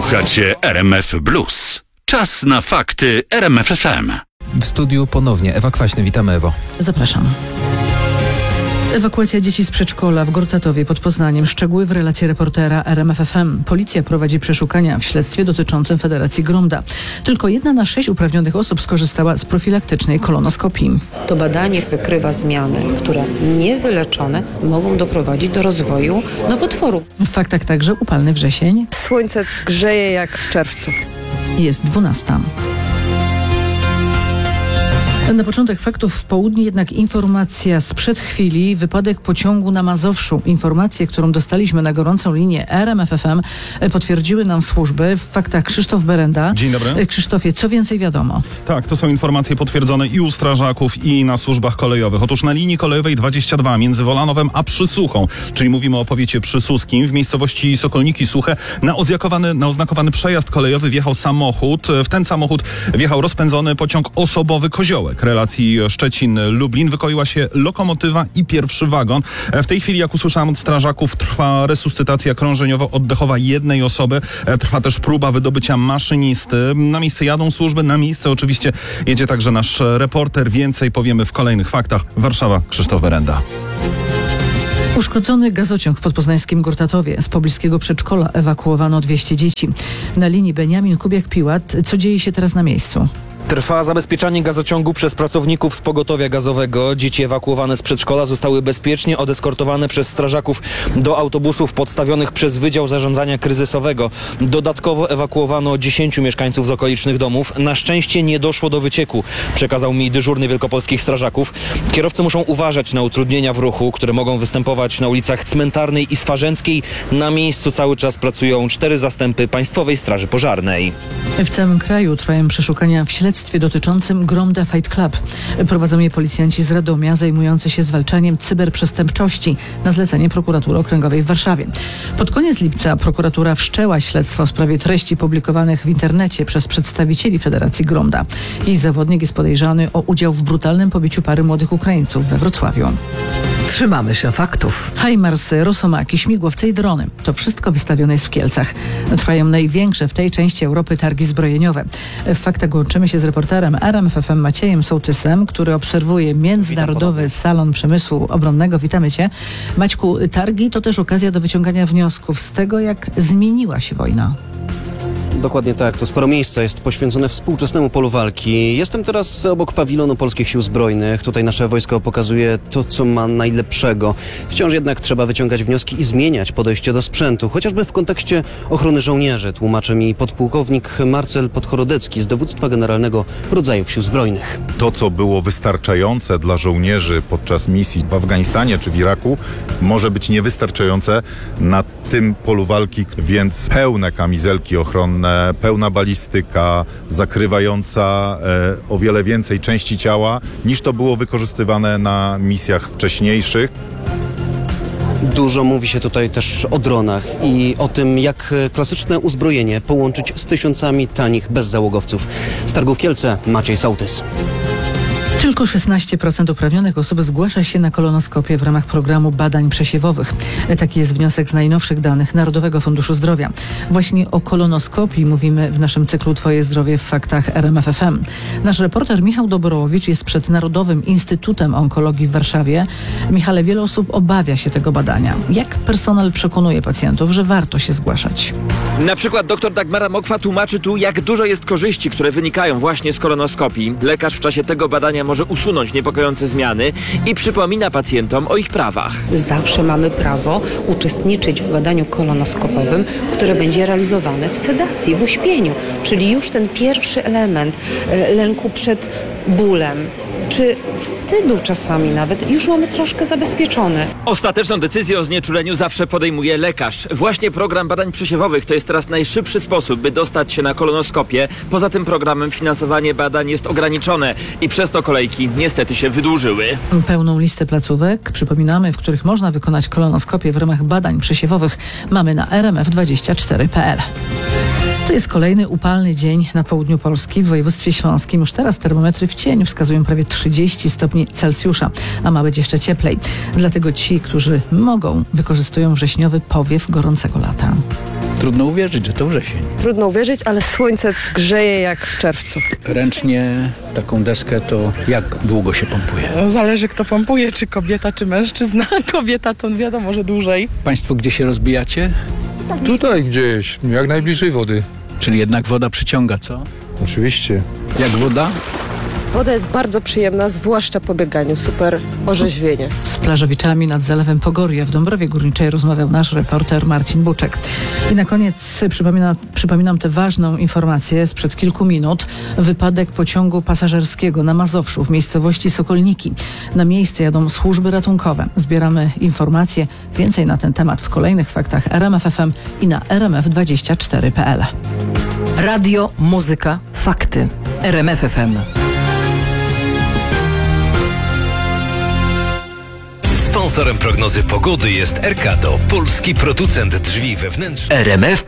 Słuchacie RMF Blues. Czas na fakty RMF FM. W studiu ponownie Ewa Kwaśny. Witamy, Ewo. Zapraszam. Ewakuacja dzieci z przedszkola w Gortatowie pod Poznaniem. Szczegóły w relacji reportera RMF FM. Policja prowadzi przeszukania w śledztwie dotyczącym Federacji Gromda. Tylko 1 na 6 uprawnionych osób skorzystała z profilaktycznej kolonoskopii. To badanie wykrywa zmiany, które niewyleczone mogą doprowadzić do rozwoju nowotworu. W faktach także upalny wrzesień. Słońce grzeje jak w czerwcu. Jest 12. Na początek faktów w południe jednak informacja sprzed chwili. Wypadek pociągu na Mazowszu. Informację, którą dostaliśmy na gorącą linię RMF FM, potwierdziły nam służby. W faktach Krzysztof Berenda. Dzień dobry. Krzysztofie, co więcej wiadomo? Tak, to są informacje potwierdzone i u strażaków, i na służbach kolejowych. Otóż na linii kolejowej 22 między Wolanowem a Przysuchą, czyli mówimy o powiecie przysuskim, w miejscowości Sokolniki Suche, na oznakowany przejazd kolejowy wjechał samochód. W ten samochód wjechał rozpędzony pociąg osobowy Koziołek. Relacji Szczecin-Lublin wykoiła się lokomotywa i pierwszy wagon. W tej chwili, jak usłyszałem od strażaków, trwa resuscytacja krążeniowo-oddechowa jednej osoby. Trwa też próba wydobycia maszynisty. Na miejsce jadą służby, na miejsce oczywiście jedzie także nasz reporter. Więcej powiemy w kolejnych faktach. Warszawa, Krzysztof Berenda. Uszkodzony gazociąg w podpoznańskim Gortatowie. Z pobliskiego przedszkola ewakuowano 200 dzieci. Na linii Beniamin Kubiak-Piłat. Co dzieje się teraz na miejscu? Trwa zabezpieczanie gazociągu przez pracowników z pogotowia gazowego. Dzieci ewakuowane z przedszkola zostały bezpiecznie odeskortowane przez strażaków do autobusów podstawionych przez Wydział Zarządzania Kryzysowego. Dodatkowo ewakuowano 10 mieszkańców z okolicznych domów. Na szczęście nie doszło do wycieku, przekazał mi dyżurny wielkopolskich strażaków. Kierowcy muszą uważać na utrudnienia w ruchu, które mogą występować na ulicach Cmentarnej i Swarzęckiej. Na miejscu cały czas pracują 4 zastępy Państwowej Straży Pożarnej. W całym kraju trwają przeszukania w śledztwie dotyczącym Gromda Fight Club. Prowadzą je policjanci z Radomia zajmujący się zwalczaniem cyberprzestępczości na zlecenie Prokuratury Okręgowej w Warszawie. Pod koniec lipca prokuratura wszczęła śledztwo w sprawie treści publikowanych w internecie przez przedstawicieli Federacji Gromda. Jej zawodnik jest podejrzany o udział w brutalnym pobiciu pary młodych Ukraińców we Wrocławiu. Trzymamy się faktów. Hajmarsy, rosomaki, śmigłowce i drony. To wszystko wystawione jest w Kielcach. Trwają największe w tej części Europy targi zbrojeniowe. W faktach łączymy się z reporterem RMF FM Maciejem Sołtysem, który obserwuje Międzynarodowy Salon Przemysłu Obronnego. Witamy Cię. Maćku, targi to też okazja do wyciągania wniosków z tego, jak zmieniła się wojna. Dokładnie tak, to sporo miejsca jest poświęcone współczesnemu polu walki. Jestem teraz obok pawilonu Polskich Sił Zbrojnych. Tutaj nasze wojsko pokazuje to, co ma najlepszego. Wciąż jednak trzeba wyciągać wnioski i zmieniać podejście do sprzętu, chociażby w kontekście ochrony żołnierzy, tłumaczy mi podpułkownik Marcel Podchorodecki z Dowództwa Generalnego Rodzajów Sił Zbrojnych. To, co było wystarczające dla żołnierzy podczas misji w Afganistanie czy w Iraku, może być niewystarczające na tym polu walki, więc pełne kamizelki ochronne, pełna balistyka, zakrywająca o wiele więcej części ciała, niż to było wykorzystywane na misjach wcześniejszych. Dużo mówi się tutaj też o dronach i o tym, jak klasyczne uzbrojenie połączyć z tysiącami tanich bezzałogowców. Z targów Kielce, Maciej Sołtys. Tylko 16% uprawnionych osób zgłasza się na kolonoskopię w ramach programu badań przesiewowych. Taki jest wniosek z najnowszych danych Narodowego Funduszu Zdrowia. Właśnie o kolonoskopii mówimy w naszym cyklu Twoje zdrowie w faktach RMF FM. Nasz reporter Michał Dobrowicz jest przed Narodowym Instytutem Onkologii w Warszawie. Michale, wiele osób obawia się tego badania. Jak personel przekonuje pacjentów, że warto się zgłaszać? Na przykład dr Dagmara Mokwa tłumaczy tu, jak dużo jest korzyści, które wynikają właśnie z kolonoskopii. Lekarz w czasie tego badania może usunąć niepokojące zmiany i przypomina pacjentom o ich prawach. Zawsze mamy prawo uczestniczyć w badaniu kolonoskopowym, które będzie realizowane w sedacji, w uśpieniu, czyli już ten pierwszy element lęku przed bólem, czy wstydu czasami nawet, już mamy troszkę zabezpieczone. Ostateczną decyzję o znieczuleniu zawsze podejmuje lekarz. Właśnie program badań przesiewowych to jest teraz najszybszy sposób, by dostać się na kolonoskopię. Poza tym programem finansowanie badań jest ograniczone i przez to kolejki niestety się wydłużyły. Pełną listę placówek, przypominamy, w których można wykonać kolonoskopię w ramach badań przesiewowych, mamy na rmf24.pl. To jest kolejny upalny dzień na południu Polski, w województwie śląskim. Już teraz termometry w cieniu wskazują prawie 30 stopni Celsjusza, a ma być jeszcze cieplej. Dlatego ci, którzy mogą, wykorzystują wrześniowy powiew gorącego lata. Trudno uwierzyć, że to wrzesień. Trudno uwierzyć, ale słońce grzeje jak w czerwcu. Ręcznie taką deskę to jak długo się pompuje? No, zależy kto pompuje, czy kobieta, czy mężczyzna. Kobieta to wiadomo, że dłużej. Państwo gdzie się rozbijacie? Tutaj gdzieś, jak najbliżej wody. Czyli jednak woda przyciąga, co? Oczywiście. Jak woda? Woda jest bardzo przyjemna, zwłaszcza po bieganiu. Super orzeźwienie. Z plażowiczami nad Zalewem Pogorje w Dąbrowie Górniczej rozmawiał nasz reporter Marcin Buczek. I na koniec przypominam tę ważną informację sprzed kilku minut. Wypadek pociągu pasażerskiego na Mazowszu w miejscowości Sokolniki. Na miejsce jadą służby ratunkowe. Zbieramy informacje. Więcej na ten temat w kolejnych faktach RMF FM i na rmf24.pl. Radio, muzyka, fakty. RMF FM. Sponsorem prognozy pogody jest Erkado, polski producent drzwi wewnętrznych. RMF